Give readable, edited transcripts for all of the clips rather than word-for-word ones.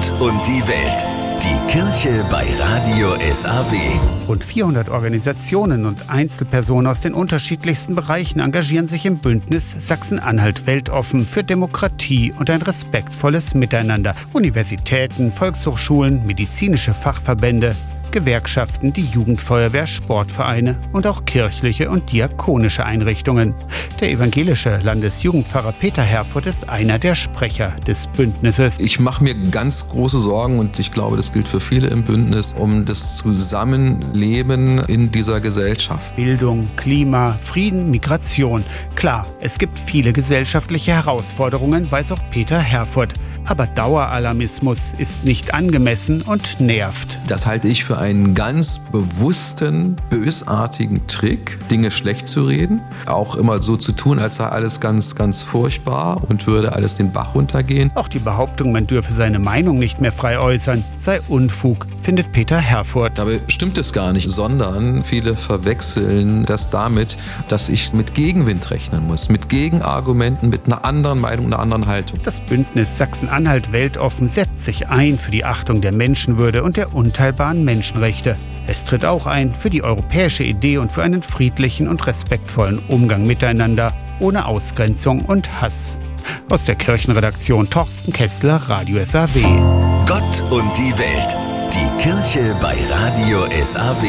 Gott und die Welt. Die Kirche bei Radio SAW. Rund 400 Organisationen und Einzelpersonen aus den unterschiedlichsten Bereichen engagieren sich im Bündnis Sachsen-Anhalt weltoffen für Demokratie und ein respektvolles Miteinander. Universitäten, Volkshochschulen, medizinische Fachverbände, Gewerkschaften, die Jugendfeuerwehr, Sportvereine und auch kirchliche und diakonische Einrichtungen. Der evangelische Landesjugendpfarrer Peter Herfurth ist einer der Sprecher des Bündnisses. Ich mache mir ganz große Sorgen, und ich glaube, das gilt für viele im Bündnis, um das Zusammenleben in dieser Gesellschaft. Bildung, Klima, Frieden, Migration. Klar, es gibt viele gesellschaftliche Herausforderungen, weiß auch Peter Herfurth. Aber Daueralarmismus ist nicht angemessen und nervt. Das halte ich für einen ganz bewussten, bösartigen Trick, Dinge schlecht zu reden. Auch immer so zu tun, als sei alles ganz, ganz furchtbar und würde alles den Bach runtergehen. Auch die Behauptung, man dürfe seine Meinung nicht mehr frei äußern, sei Unfug, findet Peter Herfurth. Dabei stimmt es gar nicht, sondern viele verwechseln das damit, dass ich mit Gegenwind rechnen muss, mit Gegenargumenten, mit einer anderen Meinung, einer anderen Haltung. Das Bündnis Sachsen-Anhalt weltoffen setzt sich ein für die Achtung der Menschenwürde und der unteilbaren Menschenrechte. Es tritt auch ein für die europäische Idee und für einen friedlichen und respektvollen Umgang miteinander, ohne Ausgrenzung und Hass. Aus der Kirchenredaktion Torsten Kessler, Radio SAW. Gott und die Welt. Die Kirche bei Radio SAW.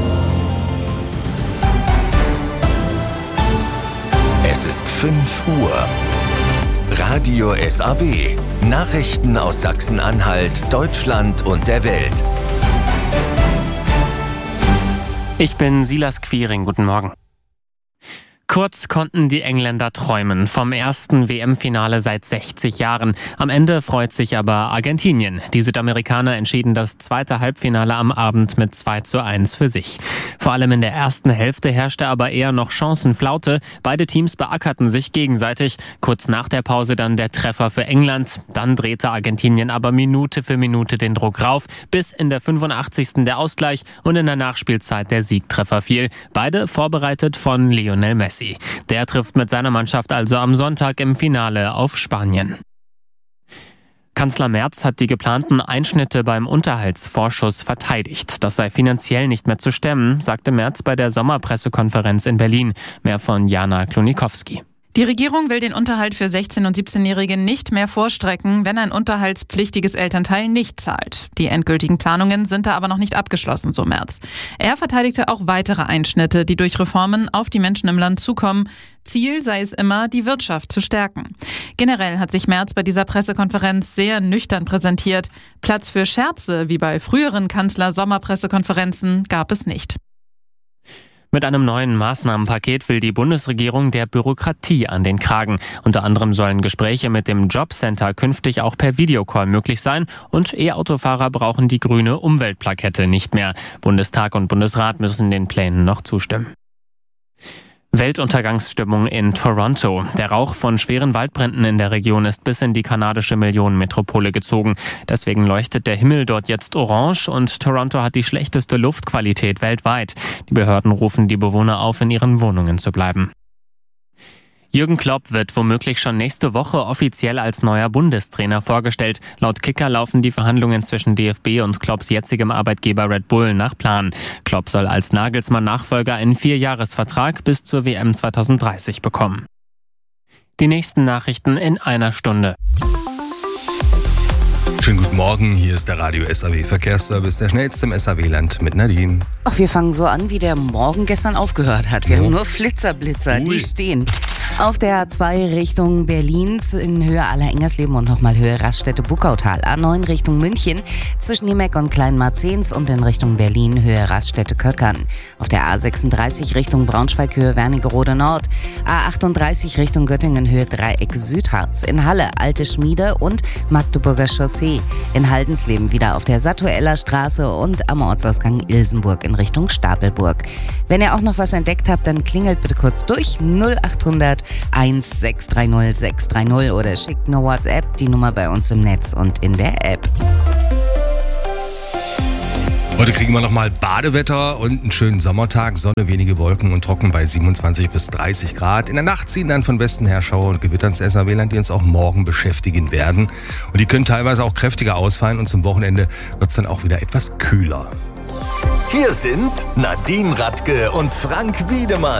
Es ist 5 Uhr. Radio SAW. Nachrichten aus Sachsen-Anhalt, Deutschland und der Welt. Ich bin Silas Quiring. Guten Morgen. Kurz konnten die Engländer träumen vom ersten WM-Finale seit 60 Jahren. Am Ende freut sich aber Argentinien. Die Südamerikaner entschieden das zweite Halbfinale am Abend mit 2:1 für sich. Vor allem in der ersten Hälfte herrschte aber eher noch Chancenflaute. Beide Teams beackerten sich gegenseitig. Kurz nach der Pause dann der Treffer für England. Dann drehte Argentinien aber Minute für Minute den Druck rauf, bis in der 85. der Ausgleich und in der Nachspielzeit der Siegtreffer fiel. Beide vorbereitet von Lionel Messi. Der trifft mit seiner Mannschaft also am Sonntag im Finale auf Spanien. Kanzler Merz hat die geplanten Einschnitte beim Unterhaltsvorschuss verteidigt. Das sei finanziell nicht mehr zu stemmen, sagte Merz bei der Sommerpressekonferenz in Berlin. Mehr von Jana Klonikowski. Die Regierung will den Unterhalt für 16- und 17-Jährige nicht mehr vorstrecken, wenn ein unterhaltspflichtiges Elternteil nicht zahlt. Die endgültigen Planungen sind da aber noch nicht abgeschlossen, so Merz. Er verteidigte auch weitere Einschnitte, die durch Reformen auf die Menschen im Land zukommen. Ziel sei es immer, die Wirtschaft zu stärken. Generell hat sich Merz bei dieser Pressekonferenz sehr nüchtern präsentiert. Platz für Scherze, wie bei früheren Kanzler-Sommerpressekonferenzen, gab es nicht. Mit einem neuen Maßnahmenpaket will die Bundesregierung der Bürokratie an den Kragen. Unter anderem sollen Gespräche mit dem Jobcenter künftig auch per Videocall möglich sein und E-Autofahrer brauchen die grüne Umweltplakette nicht mehr. Bundestag und Bundesrat müssen den Plänen noch zustimmen. Weltuntergangsstimmung in Toronto. Der Rauch von schweren Waldbränden in der Region ist bis in die kanadische Millionenmetropole gezogen. Deswegen leuchtet der Himmel dort jetzt orange und Toronto hat die schlechteste Luftqualität weltweit. Die Behörden rufen die Bewohner auf, in ihren Wohnungen zu bleiben. Jürgen Klopp wird womöglich schon nächste Woche offiziell als neuer Bundestrainer vorgestellt. Laut Kicker laufen die Verhandlungen zwischen DFB und Klopps jetzigem Arbeitgeber Red Bull nach Plan. Klopp soll als Nagelsmann-Nachfolger einen 4-Jahres-Vertrag bis zur WM 2030 bekommen. Die nächsten Nachrichten in einer Stunde. Schönen guten Morgen, hier ist der Radio SAW Verkehrsservice, der schnellste im SAW-Land mit Nadine. Ach, wir fangen so an, wie der Morgen gestern aufgehört hat. Wir haben nur Flitzerblitzer, die stehen. Auf der A2 Richtung Berlins in Höhe Aller-Engersleben und nochmal Höhe Raststätte-Buckautal. A9 Richtung München zwischen Niemek und Kleinmarzens und in Richtung Berlin Höhe Raststätte-Köckern. Auf der A36 Richtung Braunschweig Höhe Wernigerode Nord. A38 Richtung Göttingen Höhe Dreieck Südharz. In Halle Alte Schmiede und Magdeburger Chaussee. In Haldensleben wieder auf der Satueller Straße und am Ortsausgang Ilsenburg in Richtung Stapelburg. Wenn ihr auch noch was entdeckt habt, dann klingelt bitte kurz durch 0800 1630 630 oder schickt eine WhatsApp, die Nummer bei uns im Netz und in der App. Heute kriegen wir nochmal Badewetter und einen schönen Sommertag. Sonne, wenige Wolken und trocken bei 27 bis 30 Grad. In der Nacht ziehen dann von Westen her Schauer und Gewitter ins SAW-Land, die uns auch morgen beschäftigen werden. Und die können teilweise auch kräftiger ausfallen und zum Wochenende wird es dann auch wieder etwas kühler. Hier sind Nadine Radke und Frank Wiedemann.